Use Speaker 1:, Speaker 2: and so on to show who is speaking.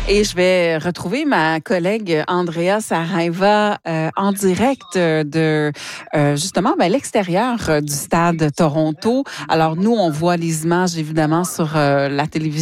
Speaker 1: Et je vais retrouver ma collègue Andrea Saraiva en direct de justement l'extérieur du stade Toronto. Alors nous, on voit les images évidemment sur la télévision